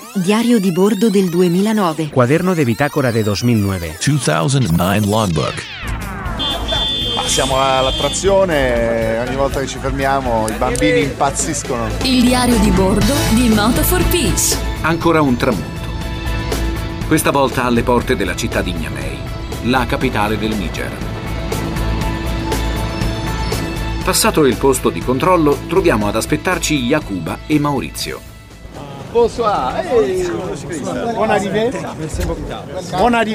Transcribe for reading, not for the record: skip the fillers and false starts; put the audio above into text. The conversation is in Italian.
Diario di bordo del 2009. Cuaderno de bitácora de 2009. 2009 logbook. Siamo all'attrazione, ogni volta che ci fermiamo i bambini impazziscono. Il diario di bordo di Moto for Peace. Ancora un tramonto. Questa volta alle porte della città di Niamey, la capitale del Niger. Passato il posto di controllo, troviamo ad aspettarci Yakuba e Maurizio. Bonsoir. Buon arrivé. Buon arrivé.